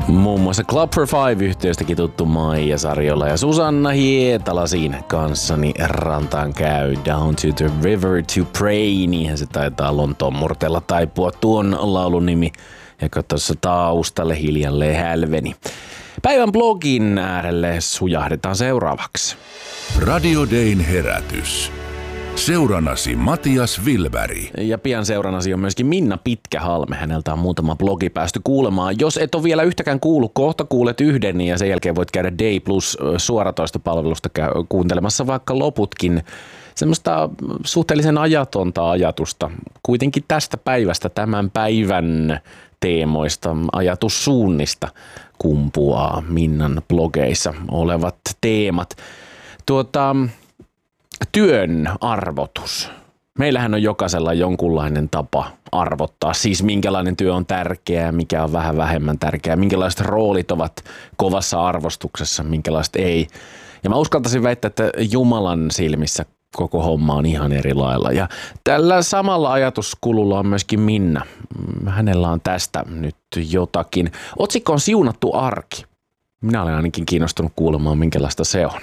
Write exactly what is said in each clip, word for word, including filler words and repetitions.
Muun muassa Club for Five-yhtiöstäkin tuttu Maija Sarjola ja Susanna Hietala siinä kanssani rantaan käy. Down to the river to pray, niinhän se taitaa Lontoon murteella taipua tuon laulun nimi. Ja tuossa taustalle hiljalleen hälveni. Päivän blogin äärelle sujahdetaan seuraavaksi. Radio Dayn herätys. Seuranasi Matias Wilberg. Ja pian seuranasi on myöskin Minna Pitkähalme. Häneltä on muutama blogi päästy kuulemaan. Jos et ole vielä yhtäkään kuullut, kohta kuulet yhden ja sen jälkeen voit käydä Day Plus suoratoistopalvelusta kuuntelemassa vaikka loputkin. Semmoista suhteellisen ajatonta ajatusta. Kuitenkin tästä päivästä, tämän päivän teemoista, ajatussuunnista kumpuaa Minnan blogeissa olevat teemat. Tuota... Työn arvotus. Meillähän on jokaisella jonkunlainen tapa arvottaa, siis minkälainen työ on tärkeää, mikä on vähän vähemmän tärkeää, minkälaiset roolit ovat kovassa arvostuksessa, minkälaiset ei. Ja mä uskaltaisin väittää, että Jumalan silmissä koko homma on ihan eri lailla. Ja tällä samalla ajatuskululla on myöskin Minna. Hänellä on tästä nyt jotakin. Otsikko on Siunattu arki. Minä olen ainakin kiinnostunut kuulemaan, minkälaista se on.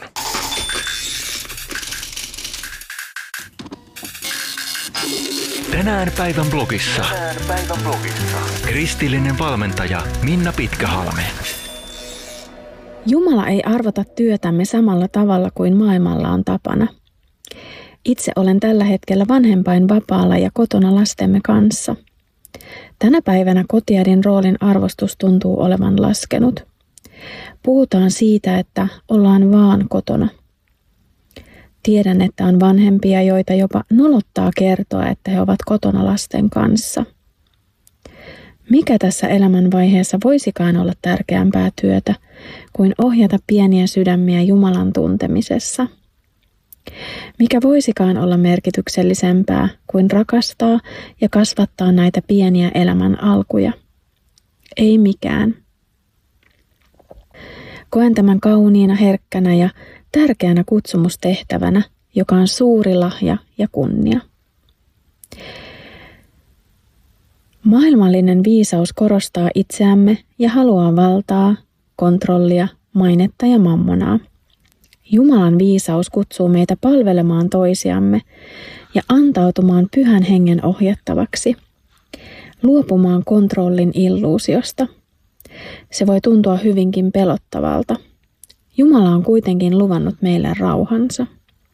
Tänään päivän blogissa. Tänään päivän blogissa. Kristillinen valmentaja Minna Pitkähalme. Jumala ei arvota työtämme samalla tavalla kuin maailmalla on tapana. Itse olen tällä hetkellä vanhempain vapaalla ja kotona lastemme kanssa. Tänä päivänä kotiäidin roolin arvostus tuntuu olevan laskenut. Puhutaan siitä, että ollaan vaan kotona. Tiedän, että on vanhempia, joita jopa nolottaa kertoa, että he ovat kotona lasten kanssa. Mikä tässä elämänvaiheessa voisikaan olla tärkeämpää työtä kuin ohjata pieniä sydämiä Jumalan tuntemisessa? Mikä voisikaan olla merkityksellisempää kuin rakastaa ja kasvattaa näitä pieniä elämän alkuja? Ei mikään. Koen tämän kauniina, herkkänä ja tärkeänä kutsumustehtävänä, joka on suuri lahja ja kunnia. Maailmallinen viisaus korostaa itseämme ja haluaa valtaa, kontrollia, mainetta ja mammonaa. Jumalan viisaus kutsuu meitä palvelemaan toisiamme ja antautumaan Pyhän Hengen ohjattavaksi, luopumaan kontrollin illuusiosta. Se voi tuntua hyvinkin pelottavalta. Jumala on kuitenkin luvannut meille rauhansa.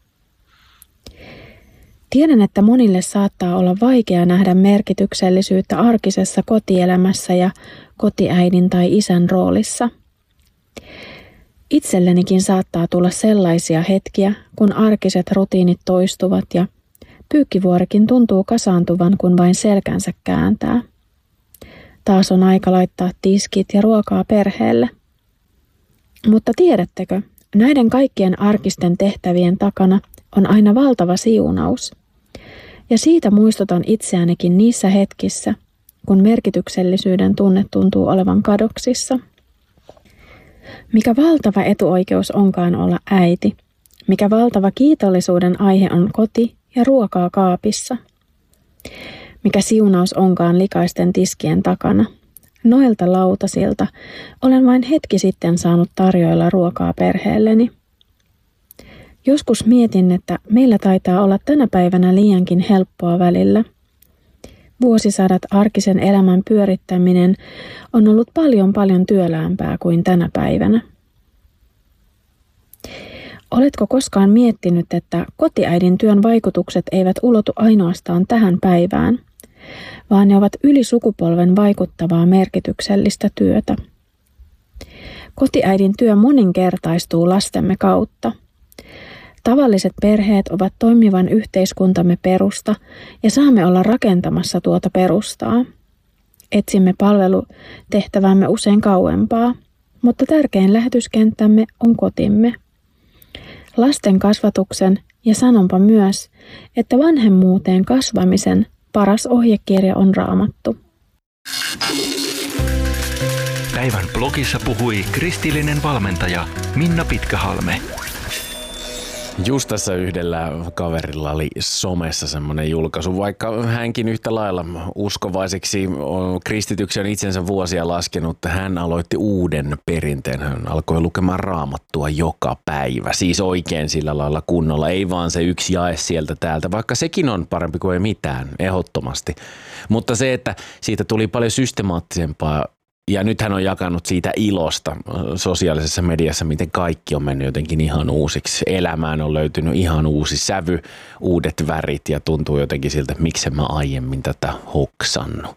Tiedän, että monille saattaa olla vaikea nähdä merkityksellisyyttä arkisessa kotielämässä ja kotiäidin tai isän roolissa. Itsellenikin saattaa tulla sellaisia hetkiä, kun arkiset rutiinit toistuvat ja pyykkivuorikin tuntuu kasaantuvan, kun vain selkänsä kääntää. Taas on aika laittaa tiskit ja ruokaa perheelle. Mutta tiedättekö, näiden kaikkien arkisten tehtävien takana on aina valtava siunaus. Ja siitä muistutan itseänikin niissä hetkissä, kun merkityksellisyyden tunne tuntuu olevan kadoksissa. Mikä valtava etuoikeus onkaan olla äiti, mikä valtava kiitollisuuden aihe on koti ja ruokaa kaapissa. Mikä siunaus onkaan likaisten tiskien takana. Noilta lautasilta olen vain hetki sitten saanut tarjoilla ruokaa perheelleni. Joskus mietin, että meillä taitaa olla tänä päivänä liiankin helppoa välillä. Vuosisadat arkisen elämän pyörittäminen on ollut paljon paljon työläämpää kuin tänä päivänä. Oletko koskaan miettinyt, että kotiäidin työn vaikutukset eivät ulotu ainoastaan tähän päivään, vaan ne ovat yli sukupolven vaikuttavaa merkityksellistä työtä. Kotiäidin työ moninkertaistuu lastemme kautta. Tavalliset perheet ovat toimivan yhteiskuntamme perusta ja saamme olla rakentamassa tuota perustaa. Etsimme palvelutehtävämme usein kauempaa, mutta tärkein lähetyskenttämme on kotimme. Lasten kasvatuksen ja sanonpa myös, että vanhemmuuteen kasvamisen paras ohjekirja on Raamattu. Päivän blogissa puhui kristillinen valmentaja Minna Pitkähalme. Just tässä yhdellä kaverilla oli somessa semmoinen julkaisu, vaikka hänkin yhtä lailla uskovaiseksi kristityksi on itsensä vuosia laskenut, hän aloitti uuden perinteen. Hän alkoi lukemaan Raamattua joka päivä, siis oikein sillä lailla kunnolla, ei vaan se yksi jae sieltä täältä, vaikka sekin on parempi kuin ei mitään, ehdottomasti. Mutta se, että siitä tuli paljon systemaattisempaa. Ja nyt hän on jakanut siitä ilosta sosiaalisessa mediassa, miten kaikki on mennyt jotenkin ihan uusiksi. Elämään on löytynyt ihan uusi sävy, uudet värit ja tuntuu jotenkin siltä, että miksi mä aiemmin tätä hoksannut.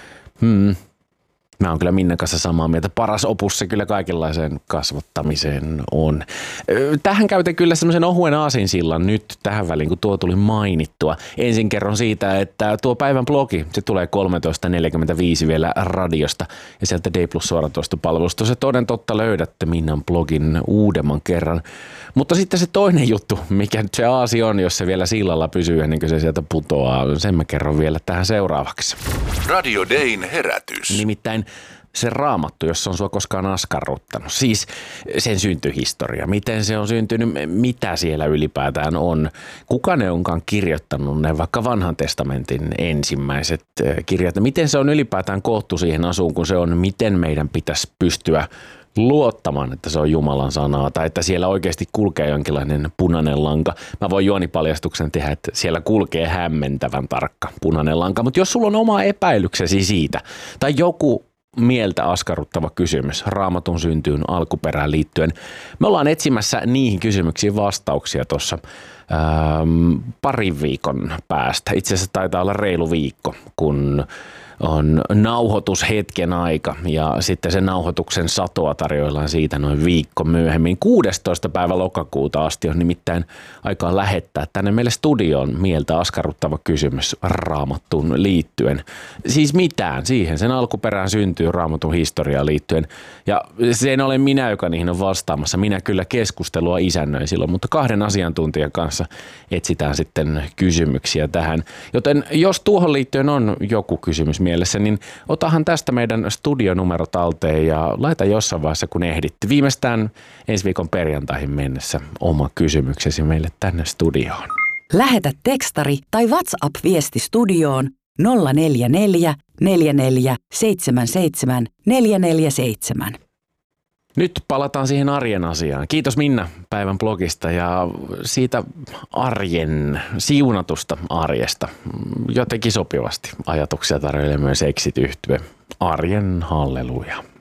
Hmm. Mä oon kyllä Minnan kanssa samaa mieltä. Paras opus se kyllä kaikenlaiseen kasvattamiseen on. Tähän käytän kyllä semmoisen ohuen aasinsillan nyt tähän väliin, kun tuo tuli mainittua. Ensin kerron siitä, että tuo päivän blogi, se tulee kolmetoista neljäkymmentäviisi vielä radiosta ja sieltä D Plus suoratoistopalvelusta. Se toden totta löydätte Minnan blogin uudemman kerran. Mutta sitten se toinen juttu, mikä se aasi on, jos se vielä sillalla pysyy ennen kuin se sieltä putoaa, sen mä kerron vielä tähän seuraavaksi. Radio Dayn herätys. Nimittäin se Raamattu, jos on sua koskaan askarruttanut. Siis sen syntyhistoria, miten se on syntynyt, mitä siellä ylipäätään on. Kuka ne onkaan kirjoittanut ne, vaikka vanhan testamentin ensimmäiset kirjat. Miten se on ylipäätään koottu siihen asuun, kun se on, miten meidän pitäisi pystyä luottamaan, että se on Jumalan sanaa tai että siellä oikeasti kulkee jonkinlainen punainen lanka. Mä voin juonipaljastuksen tehdä, että siellä kulkee hämmentävän tarkka punainen lanka, mutta jos sulla on oma epäilyksesi siitä tai joku mieltä askarruttava kysymys Raamatun syntyyn alkuperään liittyen, me ollaan etsimässä niihin kysymyksiin vastauksia tuossa ähm, parin viikon päästä. Itse asiassa taitaa olla reilu viikko, kun on nauhoitushetken aika ja sitten sen nauhoituksen satoa tarjoillaan siitä noin viikko myöhemmin. kuudestoista päivä lokakuuta asti on nimittäin aikaa lähettää tänne meille studioon mieltä askarruttava kysymys Raamattuun liittyen. Siis mitään siihen, sen alkuperään syntyy Raamatun historiaan liittyen ja se en ole minä, joka niihin on vastaamassa. Minä kyllä keskustelua isännöin silloin, mutta kahden asiantuntijan kanssa etsitään sitten kysymyksiä tähän. Joten jos tuohon liittyen on joku kysymys mielessä, niin otahan tästä meidän studionumero talteen ja laita jossain vaiheessa, kun ehdit. Viimeistään ensi viikon perjantaihin mennessä oma kysymyksesi meille tänne studioon. Lähetä tekstari tai WhatsApp-viesti studioon nolla neljä neljä neljä neljä seitsemän seitsemän neljä neljä seitsemän. Nyt palataan siihen arjen asiaan. Kiitos Minna päivän blogista ja siitä arjen, siunatusta arjesta. Jotenkin sopivasti ajatuksia tarjoilee myös Exit-yhtye. Arjen halleluja.